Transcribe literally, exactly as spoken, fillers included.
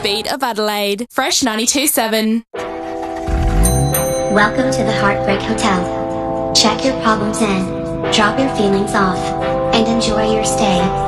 beat of Adelaide. Fresh ninety-two point seven. Welcome to the Heartbreak Hotel. Check your problems in, drop your feelings off, and enjoy your stay.